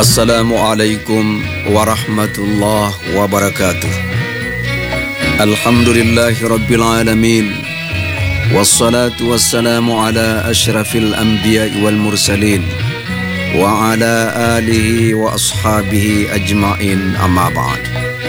Assalamualaikum warahmatullahi wabarakatuh. Alhamdulillahi rabbil alamin. Wassalatu wassalamu ala ashrafil anbiya'i wal mursalin wa ala alihi wa ashabihi ajma'in, amma ba'd.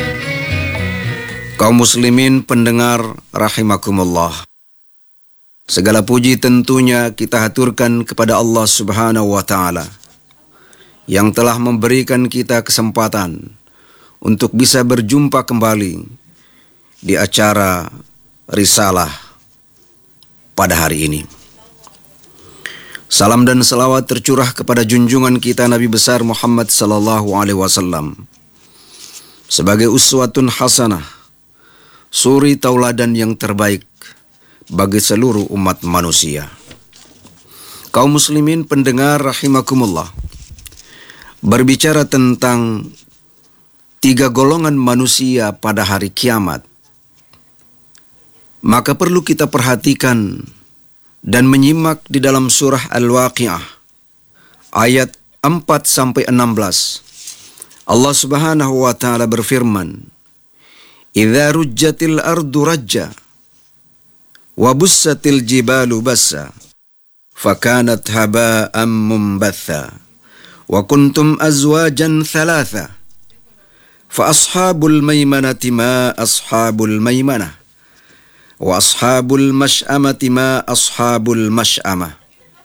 Kaum muslimin pendengar rahimakumullah, segala puji tentunya kita haturkan kepada Allah Subhanahu wa ta'ala yang telah memberikan kita kesempatan untuk bisa berjumpa kembali di acara Risalah pada hari ini. Salam dan salawat tercurah kepada junjungan kita Nabi besar Muhammad sallallahu alaihi wasallam sebagai uswatun hasanah, suri tauladan yang terbaik bagi seluruh umat manusia. Kaum muslimin pendengar rahimakumullah, berbicara tentang 3 golongan manusia pada hari kiamat, maka perlu kita perhatikan dan menyimak di dalam surah Al-Waqi'ah ayat 4-16. Allah Subhanahu wa ta'ala berfirman, "Idza rujjatil ardu rajja wa bussatil jibalu bassa fakanat haba'an mumbatha wa kuntum azwajan thalatha fa ashabul maimanati ma ashabul maimanah wa ashabul mash'amati ma ashabul mash'amah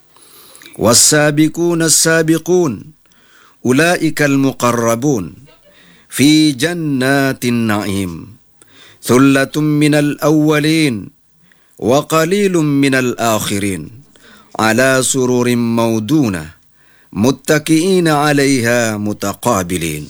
was-sabiquna as-sabiqun ulaikal muqarrabun fi jannatin na'im thullatun minal awwalin wa qalilun minal akhirin ala sururin maudunah muttaqiina 'alaiha mutaqabilin."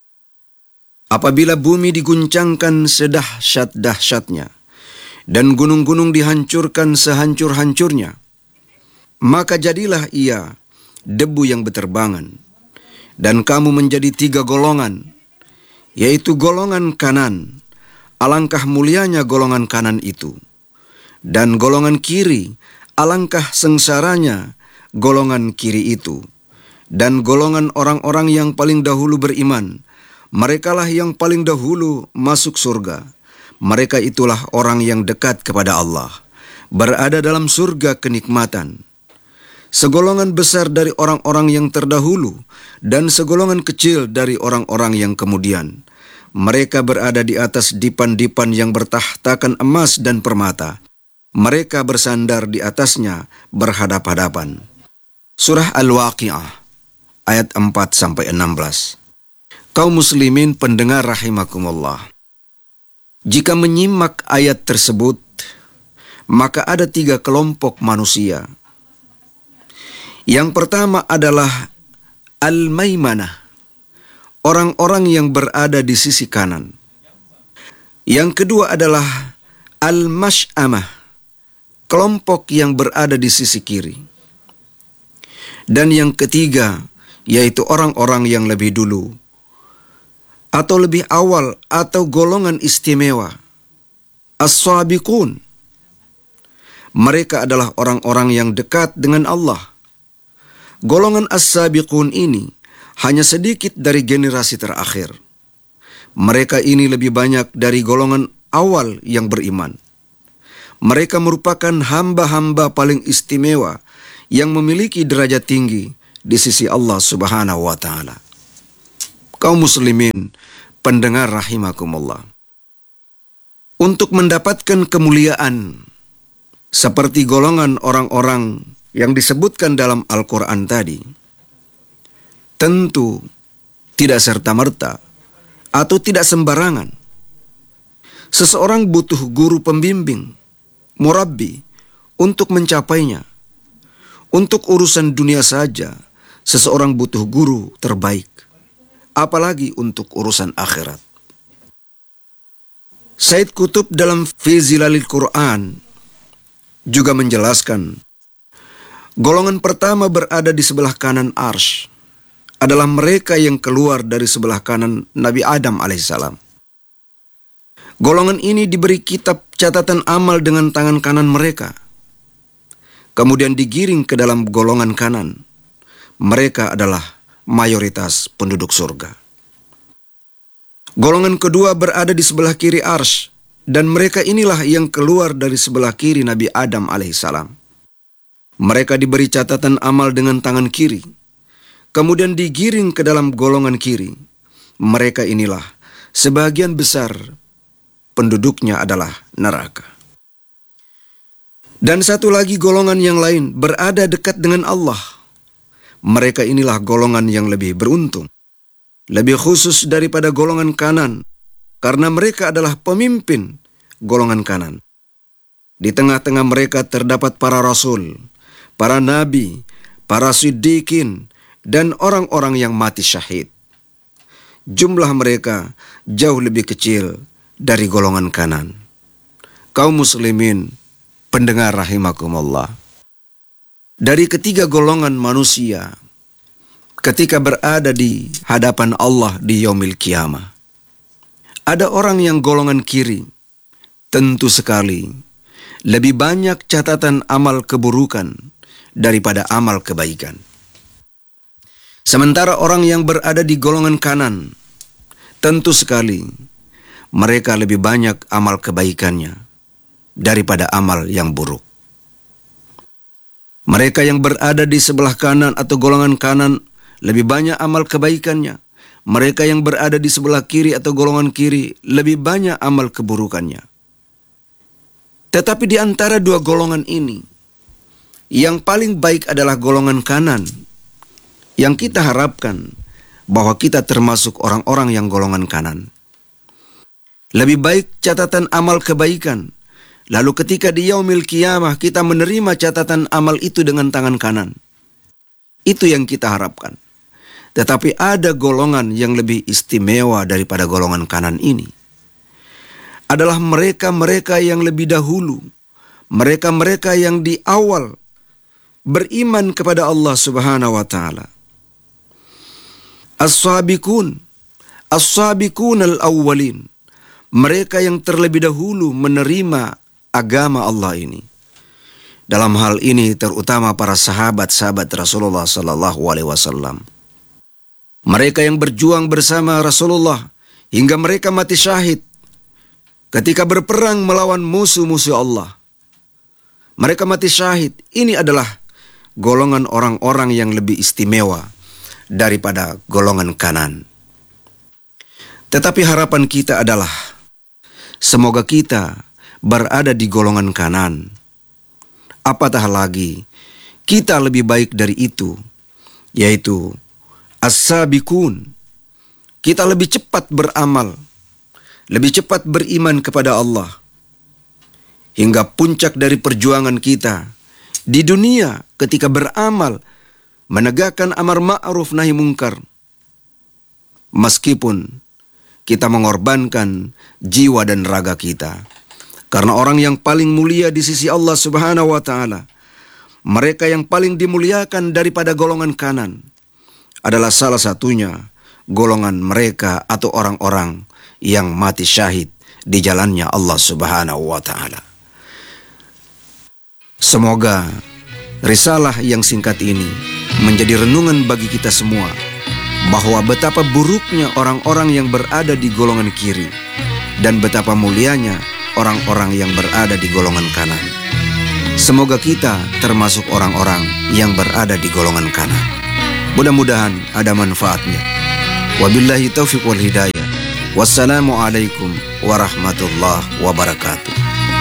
Apabila bumi diguncangkan sedahsyat-dahsyatnya dan gunung-gunung dihancurkan sehancur-hancurnya, maka jadilah ia debu yang berterbangan, dan kamu menjadi 3 golongan, yaitu golongan kanan, alangkah mulianya golongan kanan itu, dan golongan kiri, alangkah sengsaranya golongan kiri itu, dan golongan orang-orang yang paling dahulu beriman, merekalah yang paling dahulu masuk surga. Mereka itulah orang yang dekat kepada Allah, berada dalam surga kenikmatan. Segolongan besar dari orang-orang yang terdahulu dan segolongan kecil dari orang-orang yang kemudian. Mereka berada di atas dipan-dipan yang bertahtakan emas dan permata. Mereka bersandar di atasnya berhadap-hadapan. Surah Al-Waqi'ah ayat 4-16. Kaum muslimin pendengar rahimakumullah, jika menyimak ayat tersebut, maka ada 3 kelompok manusia. Yang pertama adalah al-maimanah, orang-orang yang berada di sisi kanan. Yang kedua adalah al-mash'amah, kelompok yang berada di sisi kiri. Dan yang ketiga, yaitu orang-orang yang lebih dulu atau lebih awal atau golongan istimewa, as-sabiqun. Mereka adalah orang-orang yang dekat dengan Allah. Golongan as-sabiqun ini hanya sedikit dari generasi terakhir. Mereka ini lebih banyak dari golongan awal yang beriman. Mereka merupakan hamba-hamba paling istimewa yang memiliki derajat tinggi di sisi Allah Subhanahu wa ta'ala. Kaum muslimin pendengar rahimakumullah, untuk mendapatkan kemuliaan seperti golongan orang-orang yang disebutkan dalam Al-Quran tadi, tentu tidak serta-merta atau tidak sembarangan. Seseorang butuh guru pembimbing, murabbi, untuk mencapainya. Untuk urusan dunia saja, seseorang butuh guru terbaik, apalagi untuk urusan akhirat. Said Qutb dalam Fi Zilalil Quran juga menjelaskan, golongan pertama berada di sebelah kanan arsy adalah mereka yang keluar dari sebelah kanan Nabi Adam alaihissalam. Golongan ini diberi kitab catatan amal dengan tangan kanan mereka, kemudian digiring ke dalam golongan kanan. Mereka adalah mayoritas penduduk surga. Golongan kedua berada di sebelah kiri arsy, dan mereka inilah yang keluar dari sebelah kiri Nabi Adam alaihissalam. Mereka diberi catatan amal dengan tangan kiri, kemudian digiring ke dalam golongan kiri. Mereka inilah sebagian besar penduduknya adalah neraka. Dan satu lagi golongan yang lain berada dekat dengan Allah. Mereka inilah golongan yang lebih beruntung, lebih khusus daripada golongan kanan, karena mereka adalah pemimpin golongan kanan. Di tengah-tengah mereka terdapat para rasul, para nabi, para siddiqin, dan orang-orang yang mati syahid. Jumlah mereka jauh lebih kecil dari golongan kanan. Kaum muslimin, pendengar rahimakumullah. Dari ketiga golongan manusia, ketika berada di hadapan Allah di yaumil qiyamah, ada orang yang golongan kiri, tentu sekali lebih banyak catatan amal keburukan daripada amal kebaikan. Sementara orang yang berada di golongan kanan, tentu sekali mereka lebih banyak amal kebaikannya daripada amal yang buruk. Mereka yang berada di sebelah kanan atau golongan kanan lebih banyak amal kebaikannya. Mereka yang berada di sebelah kiri atau golongan kiri lebih banyak amal keburukannya. Tetapi di antara dua golongan ini, yang paling baik adalah golongan kanan, yang kita harapkan bahwa kita termasuk orang-orang yang golongan kanan. Lebih baik catatan amal kebaikan, lalu ketika di yaumil qiyamah kita menerima catatan amal itu dengan tangan kanan. Itu yang kita harapkan. Tetapi ada golongan yang lebih istimewa daripada golongan kanan ini. Adalah mereka-mereka yang lebih dahulu, mereka-mereka yang di awal beriman kepada Allah Subhanahu wa taala. As-sabiqun al-awwalin. Mereka yang terlebih dahulu menerima agama Allah ini. Dalam hal ini terutama para sahabat-sahabat Rasulullah sallallahu alaihi wasallam. Mereka yang berjuang bersama Rasulullah hingga mereka mati syahid ketika berperang melawan musuh-musuh Allah. Mereka mati syahid. Ini adalah golongan orang-orang yang lebih istimewa daripada golongan kanan. Tetapi harapan kita adalah semoga kita berada di golongan kanan. Apatah lagi kita lebih baik dari itu, yaitu as-sabiqun. Kita lebih cepat beramal, lebih cepat beriman kepada Allah, hingga puncak dari perjuangan kita di dunia ketika beramal, menegakkan amar ma'ruf nahi mungkar. Meskipun kita mengorbankan jiwa dan raga kita. Karena orang yang paling mulia di sisi Allah Subhanahu wa taala, mereka yang paling dimuliakan daripada golongan kanan, adalah salah satunya golongan mereka atau orang-orang yang mati syahid di jalannya Allah Subhanahu wa taala. Semoga risalah yang singkat ini menjadi renungan bagi kita semua bahwa betapa buruknya orang-orang yang berada di golongan kiri dan betapa mulianya orang-orang yang berada di golongan kanan. Semoga kita termasuk orang-orang yang berada di golongan kanan. Mudah-mudahan ada manfaatnya. Wabillahi taufiq wal hidayah. Wassalamualaikum warahmatullahi wabarakatuh.